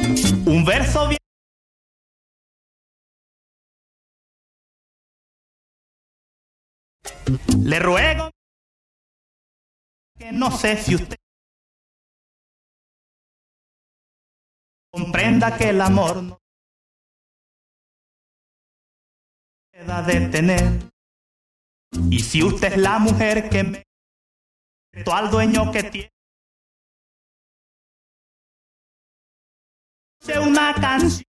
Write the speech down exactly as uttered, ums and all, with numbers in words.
Un verso bien. Le ruego que no sé si usted comprenda que el amor no pueda detener. Y si usted es la mujer que me al dueño que tiene una canción